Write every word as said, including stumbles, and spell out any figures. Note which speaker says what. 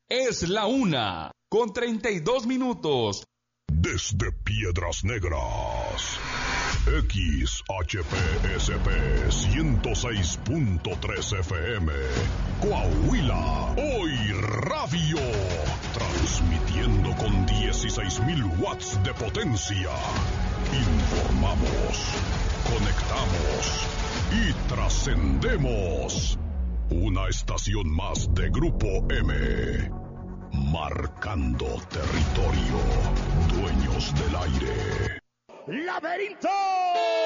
Speaker 1: Es la una, con treinta y dos minutos.
Speaker 2: Desde Piedras Negras, X H P S P ciento seis punto tres F M, Coahuila, hoy radio, transmitiendo con dieciséis mil watts de potencia. Informamos, conectamos y trascendemos. Una estación más de Grupo M. Marcando territorio. Dueños del aire.
Speaker 3: ¡Laberinto!